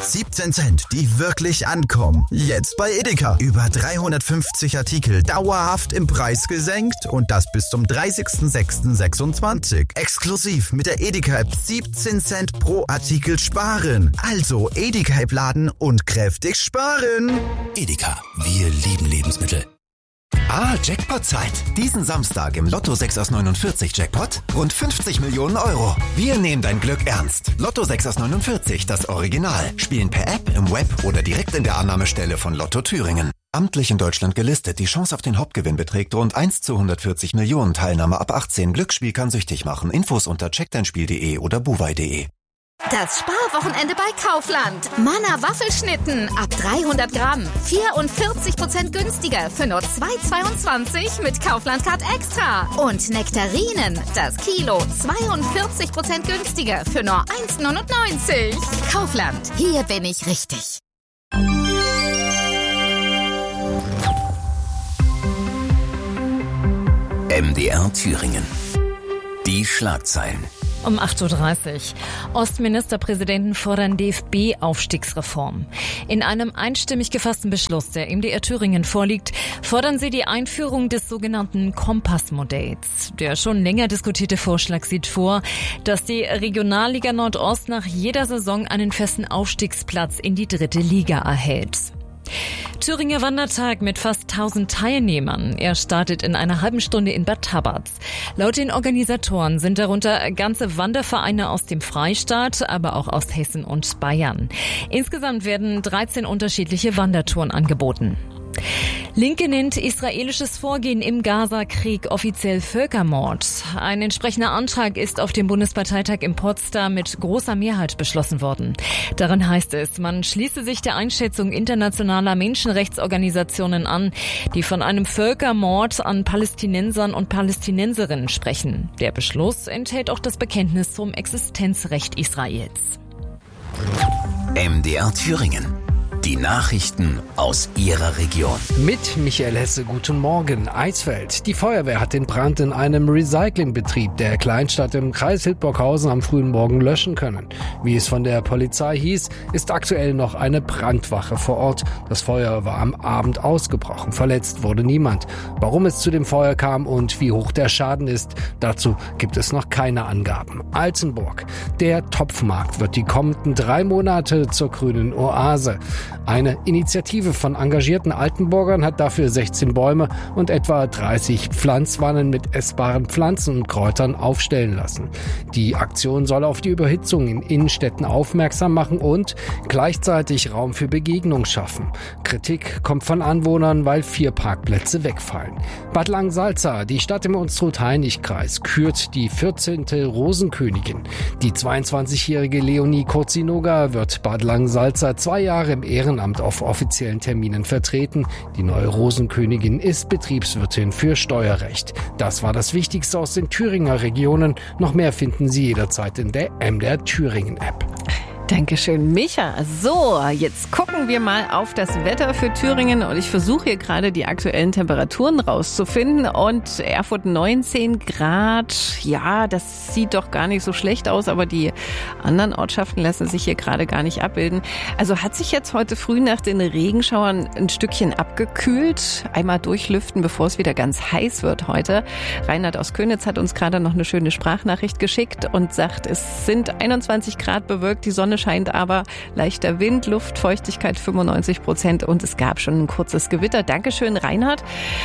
17 Cent, die wirklich ankommen. Jetzt bei Edeka. Über 350 Artikel dauerhaft im Preis gesenkt und das bis zum 30.06.26. Exklusiv mit der Edeka-App 17 Cent pro Artikel sparen. Also Edeka-App laden und kräftig sparen. Edeka, wir lieben Lebensmittel. Jackpot-Zeit. Diesen Samstag im Lotto 6 aus 49 Jackpot rund 50 Millionen Euro. Wir nehmen dein Glück ernst. Lotto 6 aus 49, das Original. Spielen per App, im Web oder direkt in der Annahmestelle von Lotto Thüringen. Amtlich in Deutschland gelistet. Die Chance auf den Hauptgewinn beträgt rund 1 zu 140 Millionen. Teilnahme ab 18. Glücksspiel kann süchtig machen. Infos unter checkdeinspiel.de oder buwei.de. Das Sparwochenende bei Kaufland. Manna Waffelschnitten ab 300 Gramm. 44% günstiger für nur 2,22 mit Kaufland Card Extra. Und Nektarinen, das Kilo 42% günstiger für nur 1,99. Kaufland, hier bin ich richtig. MDR Thüringen. Die Schlagzeilen. Um 8.30 Uhr. Ostministerpräsidenten fordern DFB-Aufstiegsreform. In einem einstimmig gefassten Beschluss, der MDR Thüringen vorliegt, fordern sie die Einführung des sogenannten Kompassmodells. Der schon länger diskutierte Vorschlag sieht vor, dass die Regionalliga Nordost nach jeder Saison einen festen Aufstiegsplatz in die 3. Liga erhält. Thüringer Wandertag mit fast 1000 Teilnehmern. Er startet in einer halben Stunde in Bad Tabatz. Laut den Organisatoren sind darunter ganze Wandervereine aus dem Freistaat, aber auch aus Hessen und Bayern. Insgesamt werden 13 unterschiedliche Wandertouren angeboten. Linke nennt israelisches Vorgehen im Gaza-Krieg offiziell Völkermord. Ein entsprechender Antrag ist auf dem Bundesparteitag in Potsdam mit großer Mehrheit beschlossen worden. Darin heißt es, man schließe sich der Einschätzung internationaler Menschenrechtsorganisationen an, die von einem Völkermord an Palästinensern und Palästinenserinnen sprechen. Der Beschluss enthält auch das Bekenntnis zum Existenzrecht Israels. MDR Thüringen. Die Nachrichten aus Ihrer Region. Mit Michael Hesse, guten Morgen. Eisfeld. Die Feuerwehr hat den Brand in einem Recyclingbetrieb der Kleinstadt im Kreis Hildburghausen am frühen Morgen löschen können. Wie es von der Polizei hieß, ist aktuell noch eine Brandwache vor Ort. Das Feuer war am Abend ausgebrochen. Verletzt wurde niemand. Warum es zu dem Feuer kam und wie hoch der Schaden ist, dazu gibt es noch keine Angaben. Altenburg. Der Topfmarkt wird die kommenden 3 Monate zur grünen Oase. Eine Initiative von engagierten Altenburgern hat dafür 16 Bäume und etwa 30 Pflanzwannen mit essbaren Pflanzen und Kräutern aufstellen lassen. Die Aktion soll auf die Überhitzung in Innenstädten aufmerksam machen und gleichzeitig Raum für Begegnung schaffen. Kritik kommt von Anwohnern, weil 4 Parkplätze wegfallen. Bad Langensalza, die Stadt im Unstrut-Hainich-Kreis, kürt die 14. Rosenkönigin. Die 22-jährige Leonie Kozinoga wird Bad Langensalza 2 Jahre im Ehrenamt auf offiziellen Terminen vertreten. Die neue Rosenkönigin ist Betriebswirtin für Steuerrecht. Das war das Wichtigste aus den Thüringer Regionen. Noch mehr finden Sie jederzeit in der MDR Thüringen App. Dankeschön, Micha. So, jetzt gucken wir mal auf das Wetter für Thüringen und ich versuche hier gerade die aktuellen Temperaturen rauszufinden und Erfurt 19 Grad. Ja, das sieht doch gar nicht so schlecht aus, aber die anderen Ortschaften lassen sich hier gerade gar nicht abbilden. Also hat sich jetzt heute früh nach den Regenschauern ein Stückchen abgekühlt. Einmal durchlüften, bevor es wieder ganz heiß wird heute. Reinhard aus Könitz hat uns gerade noch eine schöne Sprachnachricht geschickt und sagt, es sind 21 Grad bewölkt, die Sonne scheint aber, leichter Wind, Luftfeuchtigkeit 95% und es gab schon ein kurzes Gewitter. Dankeschön, Reinhard.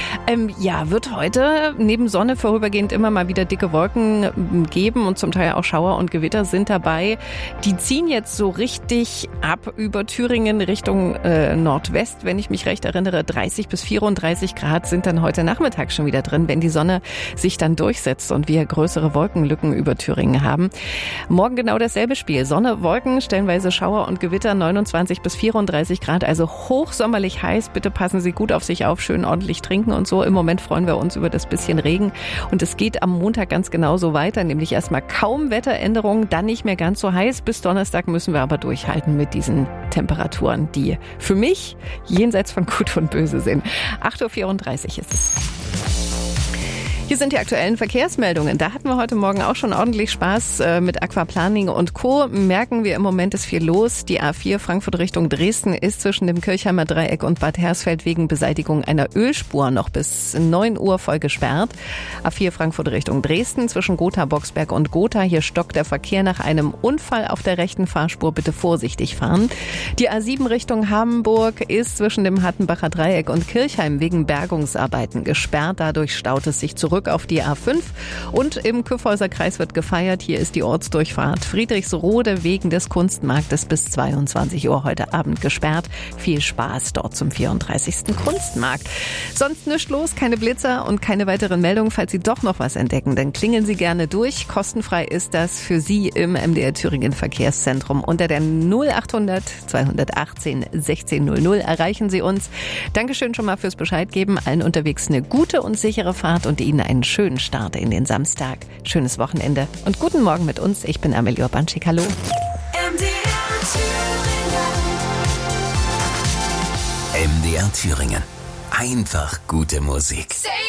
Wird heute neben Sonne vorübergehend immer mal wieder dicke Wolken geben und zum Teil auch Schauer und Gewitter sind dabei. Die ziehen jetzt so richtig ab über Thüringen Richtung Nordwest, wenn ich mich recht erinnere. 30 bis 34 Grad sind dann heute Nachmittag schon wieder drin, wenn die Sonne sich dann durchsetzt und wir größere Wolkenlücken über Thüringen haben. Morgen genau dasselbe Spiel. Sonne, Wolken, stellenweise Schauer und Gewitter, 29 bis 34 Grad, also hochsommerlich heiß. Bitte passen Sie gut auf sich auf, schön ordentlich trinken und so. Im Moment freuen wir uns über das bisschen Regen und es geht am Montag ganz genauso weiter, nämlich erstmal kaum Wetteränderungen, dann nicht mehr ganz so heiß. Bis Donnerstag müssen wir aber durchhalten mit diesen Temperaturen, die für mich jenseits von Gut und Böse sind. 8.34 Uhr ist es. Hier sind die aktuellen Verkehrsmeldungen. Da hatten wir heute Morgen auch schon ordentlich Spaß mit Aquaplaning und Co. Merken wir im Moment ist viel los. Die A4 Frankfurt Richtung Dresden ist zwischen dem Kirchheimer Dreieck und Bad Hersfeld wegen Beseitigung einer Ölspur noch bis 9 Uhr voll gesperrt. A4 Frankfurt Richtung Dresden zwischen Gotha, Boxberg und Gotha. Hier stockt der Verkehr nach einem Unfall auf der rechten Fahrspur. Bitte vorsichtig fahren. Die A7 Richtung Hamburg ist zwischen dem Hattenbacher Dreieck und Kirchheim wegen Bergungsarbeiten gesperrt. Dadurch staut es sich zurück auf die A5 und im Kyffhäuser Kreis wird gefeiert. Hier ist die Ortsdurchfahrt Friedrichsrode wegen des Kunstmarktes bis 22 Uhr heute Abend gesperrt. Viel Spaß dort zum 34. Kunstmarkt. Sonst nichts los, keine Blitzer und keine weiteren Meldungen. Falls Sie doch noch was entdecken, dann klingeln Sie gerne durch. Kostenfrei ist das für Sie im MDR Thüringen Verkehrszentrum. Unter der 0800 218 1600 erreichen Sie uns. Dankeschön schon mal fürs Bescheid geben. Allen unterwegs eine gute und sichere Fahrt und Ihnen einen schönen Start in den Samstag. Schönes Wochenende und guten Morgen mit uns. Ich bin Amelie Urbanschik. Hallo. MDR Thüringen. Einfach gute Musik.